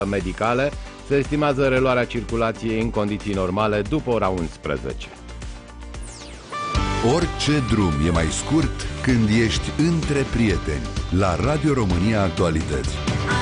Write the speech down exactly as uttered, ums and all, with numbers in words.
medicale, se estimează reluarea circulației în condiții normale după ora unsprezece. Orice drum e mai scurt când ești între prieteni. La Radio România Actualități.